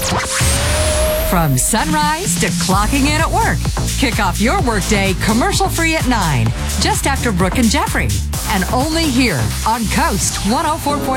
From sunrise to clocking in at work. Kick off your workday commercial-free at 9, just after Brooke and Jeffrey. And only here on Coast 104.9.